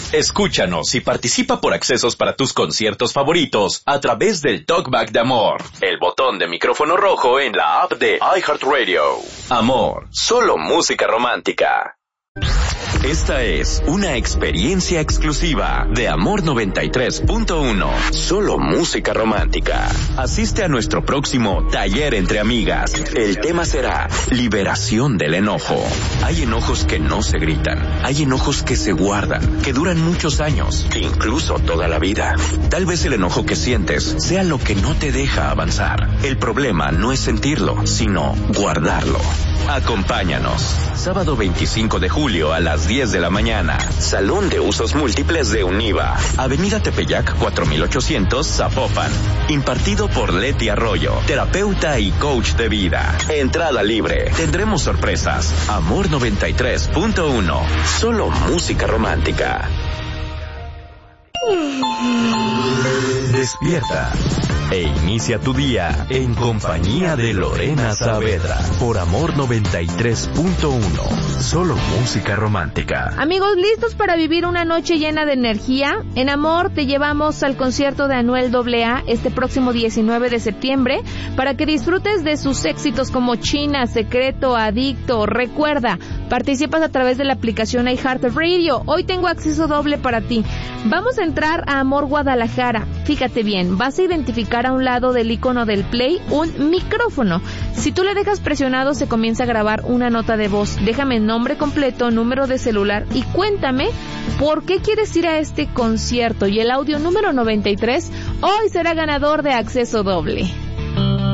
Escúchanos y participa por accesos para tus conciertos favoritos a través del Talkback de Amor, el botón de micrófono rojo en la app de iHeartRadio. Amor, solo música romántica. Esta es una experiencia exclusiva de Amor 93.1. Solo música romántica. Asiste a nuestro próximo taller entre amigas. El tema será liberación del enojo. Hay enojos que no se gritan. Hay enojos que se guardan, que duran muchos años, incluso toda la vida. Tal vez el enojo que sientes sea lo que no te deja avanzar. El problema no es sentirlo, sino guardarlo. Acompáñanos. Sábado 25 de julio a las 10 de la mañana. Salón de Usos Múltiples de Univa. Avenida Tepeyac 4800, Zapopan. Impartido por Leti Arroyo, terapeuta y coach de vida. Entrada libre. Tendremos sorpresas. Amor 93.1. Solo música romántica. Despierta e inicia tu día en compañía de Lorena Saavedra por Amor 93.1. Solo música romántica. Amigos, ¿listos para vivir una noche llena de energía? En Amor te llevamos al concierto de Anuel AA este próximo 19 de septiembre para que disfrutes de sus éxitos como China, Secreto, Adicto. Recuerda, participas a través de la aplicación iHeartRadio. Hoy tengo acceso doble para ti. Vamos a entrar a Amor Guadalajara. Fíjate bien, vas a identificar a un lado del icono del play un micrófono. Si tú le dejas presionado, se comienza a grabar una nota de voz. Déjame nombre completo, número de celular y cuéntame por qué quieres ir a este concierto. Y el audio número 93 hoy será ganador de acceso doble.